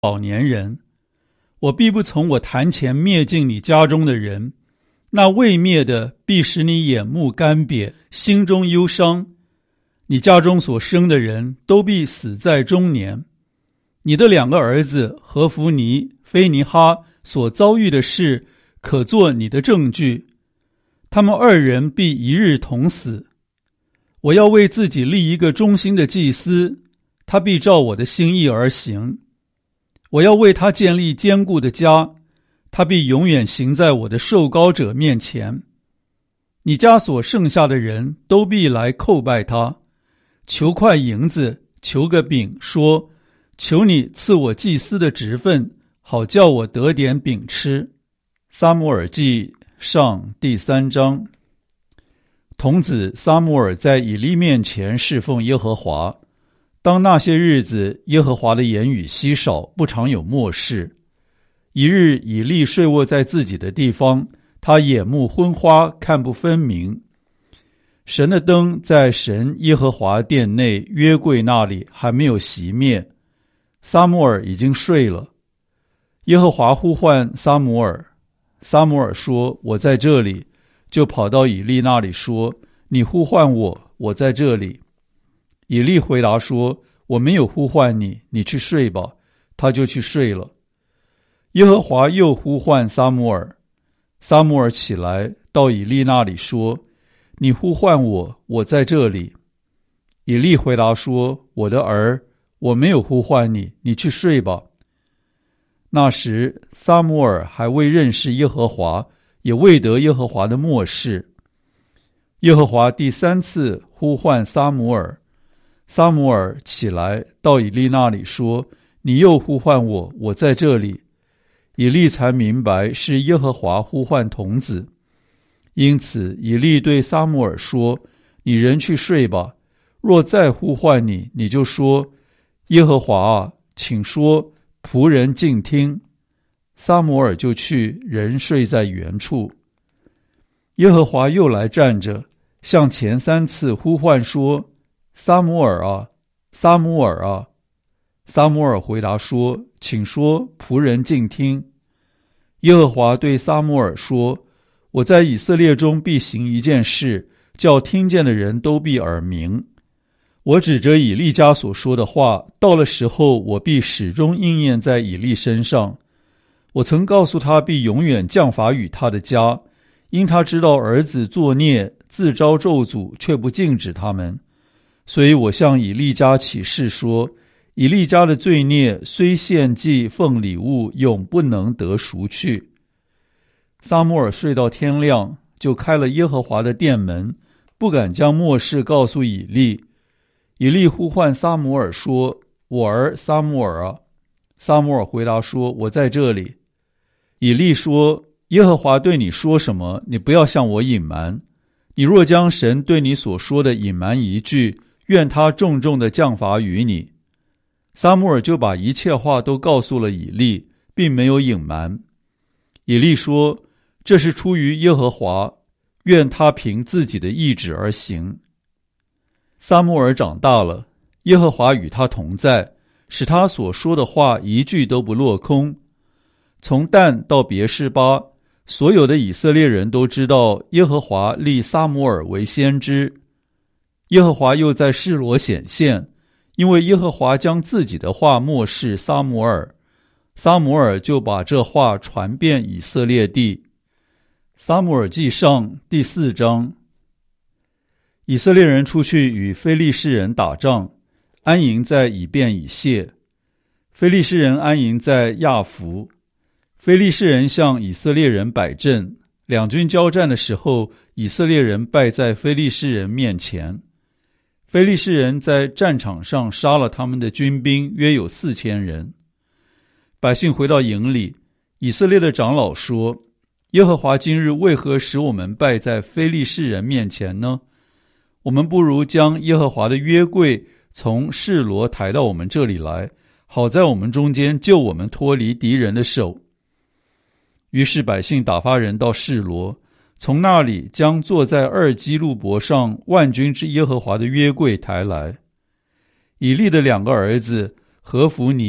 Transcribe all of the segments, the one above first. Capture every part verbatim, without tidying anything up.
老年人，我必不从我坛前灭尽你家中的人，那未灭的必使你眼目干瘪，心中忧伤。你家中所生的人都必死在中年。你的两个儿子何弗尼、菲尼哈所遭遇的事，可作你的证据。他们二人必一日同死。我要为自己立一个忠心的祭司，他必照我的心意而行。我要为他建立坚固的家，他必永远行在我的受膏者面前。你家所剩下的人都必来叩拜他，求块银子，求个饼，说：求你赐我祭司的职分，好叫我得点饼吃。撒母耳记上第三章。童子撒母耳在以利面前侍奉耶和华。当那些日子，耶和华的言语稀少，不常有默示。一日，以利睡卧在自己的地方，他眼目昏花，看不分明。神的灯在神耶和华殿内约柜那里还没有熄灭，撒母耳已经睡了。耶和华呼唤撒母耳，撒母耳说：我在这里。就跑到以利那里说：你呼唤我，我在这里。以利回答说：我没有呼唤你，你去睡吧。他就去睡了。耶和华又呼唤撒母耳，撒母耳起来到以利那里说：你呼唤我，我在这里。以利回答说：我的儿，我没有呼唤你，你去睡吧。那时撒母耳还未认识耶和华，也未得耶和华的默示。耶和华第三次呼唤撒母耳，撒母耳起来到以利那里说：你又呼唤我，我在这里。以利才明白是耶和华呼唤童子。因此以利对撒母耳说：你人去睡吧，若再呼唤你，你就说：耶和华啊，请说，仆人静听。撒母耳就去，人睡在原处。耶和华又来站着，向前三次呼唤说：撒母耳啊，撒母耳啊。撒母耳回答说：请说，仆人静听。耶和华对撒母耳说：我在以色列中必行一件事，叫听见的人都必耳鸣。我指着以利家所说的话，到了时候，我必始终应验在以利身上。我曾告诉他，必永远降罚与他的家，因他知道儿子作孽，自招咒诅，却不禁止他们。所以我向以利家起誓说：以利家的罪孽虽献祭奉礼物，永不能得赎去。撒母耳睡到天亮，就开了耶和华的殿门，不敢将默示告诉以利。以利呼唤撒母耳说：我儿撒母耳啊。撒母耳回答说：我在这里。以利说：耶和华对你说什么，你不要向我隐瞒。你若将神对你所说的隐瞒一句，愿他重重的降罚于你。撒母耳就把一切话都告诉了以利，并没有隐瞒。以利说：这是出于耶和华，愿他凭自己的意志而行。撒母耳长大了，耶和华与他同在，使他所说的话一句都不落空。从但到别是巴，所有的以色列人都知道耶和华立撒母耳为先知。耶和华又在示罗显现，因为耶和华将自己的话默示撒母耳，撒母耳就把这话传遍以色列地。撒母耳记上第四章。以色列人出去与非利士人打仗，安营在以便以谢。非利士人安营在亚弗。非利士人向以色列人摆阵，两军交战的时候，以色列人败在非利士人面前。非利士人在战场上杀了他们的军兵，约有四千人。百姓回到营里，以色列的长老说：耶和华今日为何使我们败在非利士人面前呢？我们不如将耶和华的约柜从示罗抬到我们这里来，好在我们中间救我们脱离敌人的手。于是百姓打发人到示罗，从那里将坐在二基路伯上万军之耶和华的约柜抬来。以利的两个儿子何弗尼、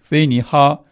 菲尼哈